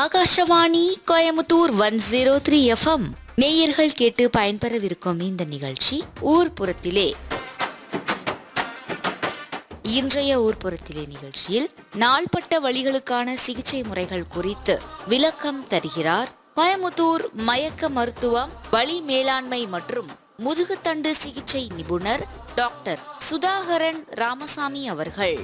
Akashvani Coimbatore 103 FM நேயர்கள் கேட்டு பயன்பெறவிருக்கும் இந்த நிகழ்ச்சி ஊர்ப்புறத்திலே. இன்றைய ஊர்ப்புறத்திலே நிகழ்ச்சியில் நாள்பட்ட வலிகளுக்கான சிகிச்சை முறைகள் குறித்து விளக்கம் தருகிறார் கோயமுத்தூர் மயக்க மருத்துவம், வலி மேலாண்மை மற்றும் முதுகுத்தண்டு சிகிச்சை நிபுணர் டாக்டர் சுதாகரன் ராமசாமி அவர்கள்.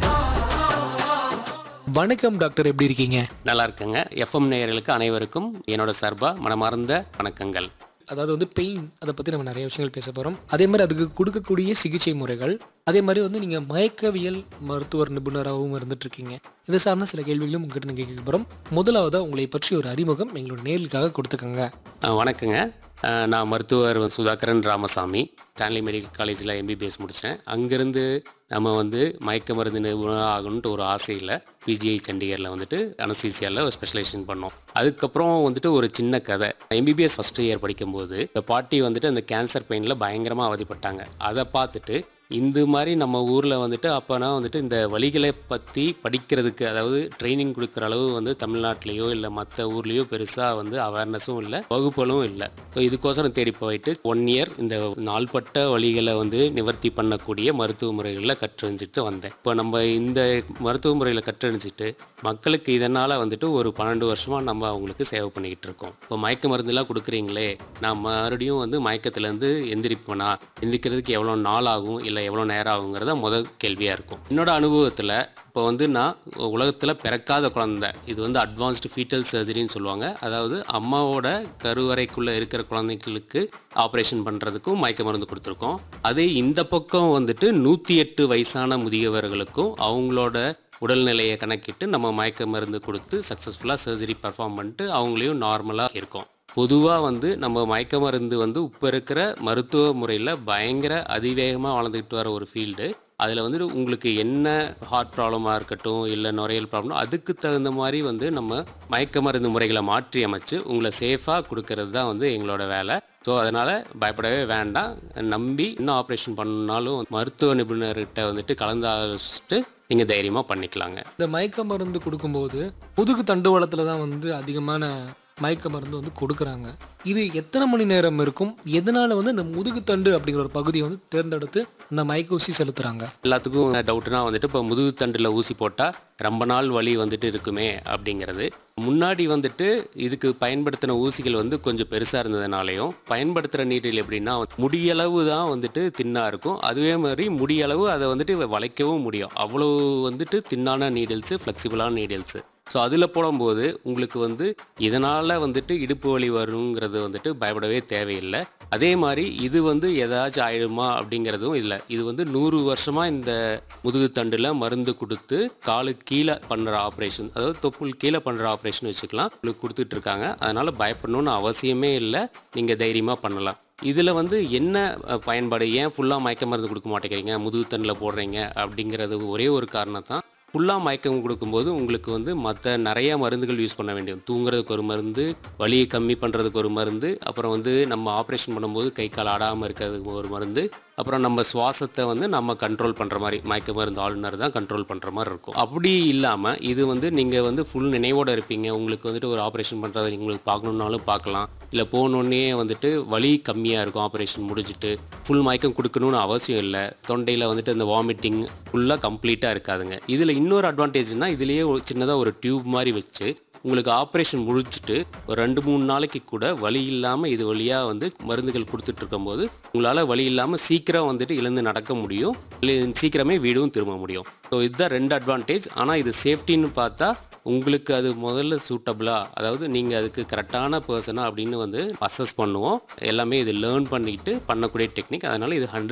வணக்கம் டாக்டர், எப்படி இருக்கீங்க? நல்லா இருக்குங்க. எஃப்எம் நேயர்களுக்கு அனைவருக்கும் என்னோட சார்பாக மனமார்ந்த வணக்கங்கள். அதாவது பெயின், அதை பற்றி நம்ம நிறைய விஷயங்கள் பேச போகிறோம். அதே மாதிரி அதுக்கு கொடுக்கக்கூடிய சிகிச்சை முறைகள், அதே மாதிரி நீங்கள் மயக்கவியல் மருத்துவர் நிபுணராகவும் இருந்துகிட்ருக்கீங்க. இதை சார்ந்த சில கேள்விகளும் உங்ககிட்ட நீங்கள் கேட்க போகிறோம். முதலாவதாக உங்களை பற்றி ஒரு அறிமுகம் எங்களோட நேர்களுக்காக கொடுத்துக்கோங்க. வணக்கங்க. நான் மருத்துவர் சுதாகரன் ராமசாமி, ஸ்டான்லி மெடிக்கல் காலேஜில் எம்பிபிஎஸ் முடித்தேன். அங்கேருந்து நம்ம மயக்க மருந்து நிபுணர் ஆகணுன்ட்டு ஒரு ஆசையில் பிஜிஐ சண்டிகரில் அனஸ்தீசியாவில் ஒரு ஸ்பெஷலைசேஷன் பண்ணோம். அதுக்கப்புறம் ஒரு சின்ன கதை. எம்பிபிஎஸ் ஃபஸ்ட் இயர் படிக்கும்போது இந்த பாட்டி அந்த கேன்சர் பெயினில் பயங்கரமாக அவதிப்பட்டாங்க. அதை பார்த்துட்டு இந்த மாதிரி நம்ம ஊரில் அப்போனா இந்த வலிகளை பற்றி படிக்கிறதுக்கு, அதாவது ட்ரைனிங் கொடுக்குற அளவு தமிழ்நாட்டிலையோ இல்லை மற்ற ஊர்லேயோ பெருசாக அவேர்னஸும் இல்லை, வகுப்புகளும் இல்லை. ஸோ இதுக்கோசரம் தேடி போயிட்டு 1 இயர் இந்த நாள்பட்ட வலிகளை நிவர்த்தி பண்ணக்கூடிய மருத்துவ முறைகளில் கற்றறிஞ்சிட்டு வந்தேன். இப்போ நம்ம இந்த மருத்துவ முறையில் கற்றறிஞ்சிட்டு மக்களுக்கு இதனால் ஒரு 12 வருஷமாக நம்ம அவங்களுக்கு சேவை பண்ணிக்கிட்டு இருக்கோம். இப்போ மயக்க மருந்துலாம் கொடுக்குறீங்களே, நான் மறுபடியும் மயக்கத்துலேருந்து எந்திரிக்கிறதுக்கு எவ்வளோ நாள் ஆகும், இல்லை எவ்வளோ நேரம் ஆகுங்கிறத முதல் கேள்வியாக இருக்கும். என்னோட அனுபவத்தில் இப்போ நான் உலகத்தில் பிறக்காத குழந்தை, இது அட்வான்ஸ்டு ஃபீட்டல் சர்ஜரின்னு சொல்லுவாங்க. அதாவது அம்மாவோட கருவறைக்குள்ளே இருக்கிற குழந்தைகளுக்கு ஆப்ரேஷன் பண்ணுறதுக்கும் மயக்க மருந்து கொடுத்துருக்கோம். அதே இந்த பக்கம் 108 வயசான முதியவர்களுக்கும் அவங்களோட உடல்நிலையை கணக்கிட்டு நம்ம மயக்க மருந்து கொடுத்து சக்ஸஸ்ஃபுல்லாக சர்ஜரி பர்ஃபார்ம் பண்ணிட்டு அவங்களையும் நார்மலாக இருக்கோம். பொதுவாக நம்ம மயக்க மருந்து இப்போ இருக்கிற மருத்துவ முறையில் பயங்கர அதிவேகமாக வளர்ந்துக்கிட்டு வர ஒரு ஃபீல்டு. அதில் உங்களுக்கு என்ன ஹார்ட் ப்ராப்ளமாக இருக்கட்டும், இல்லை நுரையீரல் ப்ராப்ளம், அதுக்கு தகுந்த மாதிரி நம்ம மயக்க மருந்து முறைகளை மாற்றி அமைச்சு உங்களை சேஃபாக கொடுக்கறது தான் எங்களோட வேலை. ஸோ அதனால் பயப்படவே வேண்டாம். நம்பி இன்னும் ஆப்ரேஷன் பண்ணாலும் மருத்துவ நிபுணர்கிட்ட கலந்து ஆலோசிச்சுட்டு நீங்கள் தைரியமாக பண்ணிக்கலாங்க. இந்த மயக்க மருந்து கொடுக்கும்போது முதுகு தண்டுவளத்தில் தான் அதிகமான மயக்க மருந்து கொடுக்குறாங்க. இது எத்தனை மணி நேரம் இருக்கும்? எதனால இந்த முதுகுத்தண்டு அப்படிங்கிற ஒரு பகுதியை தேர்ந்தெடுத்து இந்த மயக்க ஊசி செலுத்துறாங்க? எல்லாத்துக்கும் டவுட்னா இப்போ முதுகுத்தண்டில் ஊசி போட்டால் ரொம்ப நாள் வலி இருக்குமே அப்படிங்கிறது. முன்னாடி இதுக்கு பயன்படுத்தின ஊசிகள் கொஞ்சம் பெருசாக இருந்ததுனாலையும் பயன்படுத்துகிற நீடில் எப்படின்னா முடியளவு தான் தின்னாக இருக்கும். அதுவே மாதிரி முடியளவு அதை வளைக்கவும் முடியும். அவ்வளோ தின்னான நீடில்ஸு, ஃப்ளெக்சிபிளான நீடில்ஸு. ஸோ அதில் போடும்போது உங்களுக்கு இதனால் இடுப்பு வலி வருங்கிறது பயப்படவே தேவையில்லை. அதே மாதிரி இது ஏதாச்சும் ஆயிடுமா அப்படிங்கிறதும் இல்லை. இது 100 வருஷமாக இந்த முதுகுத்தண்டில் மருந்து கொடுத்து காலு கீழே பண்ணுற ஆப்ரேஷன், அதாவது தொப்புள் கீழே பண்ணுற ஆப்ரேஷன் வச்சுக்கலாம், உங்களுக்கு கொடுத்துட்ருக்காங்க. அதனால் பயப்படணுன்னு அவசியமே இல்லை. நீங்கள் தைரியமாக பண்ணலாம். இதில் என்ன பயன்பாடு, ஏன் ஃபுல்லாக மயக்க மருந்து கொடுக்க மாட்டேங்கிறீங்க, முதுகுத்தண்டில் போடுறீங்க அப்படிங்கிறது ஒரே ஒரு காரணம் தான். ஃபுல்லாக மயக்கம் கொடுக்கும்போது உங்களுக்கு மற்ற நிறையா மருந்துகள் யூஸ் பண்ண வேண்டியது. தூங்குறதுக்கு ஒரு மருந்து, வலியை கம்மி பண்ணுறதுக்கு ஒரு மருந்து, அப்புறம் நம்ம ஆப்ரேஷன் பண்ணும்போது கை கால் ஆடாமல் இருக்கிறதுக்கு ஒரு மருந்து, அப்புறம் நம்ம சுவாசத்தை நம்ம கண்ட்ரோல் பண்ணுற மாதிரி மயக்க மருந்து ஆளுநர் தான் கண்ட்ரோல் பண்ணுற மாதிரி இருக்கும். அப்படி இல்லாமல் இது நீங்கள் ஃபுல் நினைவோடு இருப்பீங்க. உங்களுக்கு ஒரு ஆப்ரேஷன் பண்ணுறதை உங்களுக்கு பார்க்கணுன்னாலும் பார்க்கலாம். இல்லை போனோடனே வலி கம்மியாக இருக்கும். ஆப்ரேஷன் முடிச்சுட்டு ஃபுல் மயக்கம் கொடுக்கணும்னு அவசியம் இல்லை. தொண்டையில் அந்த வாமிட்டிங் ஃபுல்லாக கம்ப்ளீட்டாக இருக்காதுங்க. இதில் இன்னொரு அட்வான்டேஜ்னால் இதுலேயே சின்னதாக ஒரு டியூப் மாதிரி வச்சு உங்களுக்கு ஆப்ரேஷன் முடிச்சுட்டு ஒரு 2-3 நாளைக்கு கூட வலி இல்லாமல் இது வழியாக மருந்துகள் கொடுத்துட்டு இருக்கும்போது உங்களால் வலி இல்லாமல் சீக்கிரம் எழுந்து நடக்க முடியும், சீக்கிரமே வீடும் திரும்ப முடியும். ஸோ இதுதான் 2 அட்வான்டேஜ். ஆனால் இது சேஃப்டின்னு பார்த்தா உங்களுக்கு அது முதல்ல சூட்டபிளாக, அதாவது நீங்கள் அதுக்கு கரெக்டான பர்சனாக அப்படின்னு அசஸ் பண்ணுவோம். எல்லாமே இது லேர்ன் பண்ணிக்கிட்டு பண்ணக்கூடிய டெக்னிக். அதனால் இது